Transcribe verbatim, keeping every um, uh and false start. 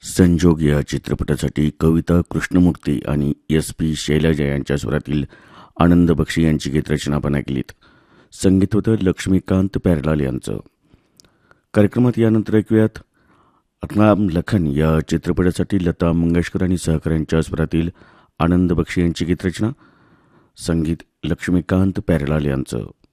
संजोग या चित्रपटासाठी कविता कृष्णमूर्ती आणि एस पी शैलजा यांच्या स्वरातील आनंद बक्षी यांची गीतरचना आपण ऐकलीत. संगीत होतं लक्ष्मीकांत प्यारेलाल यांचं. कार्यक्रमात यानंतर ऐकूयात राम लखन या चित्रपटासाठी लता मंगेशकर आणि सहकाऱ्यांच्या स्वरातील आनंद बक्षी यांची गीतरचना, संगीत लक्ष्मीकांत प्यारेलाल यांचं.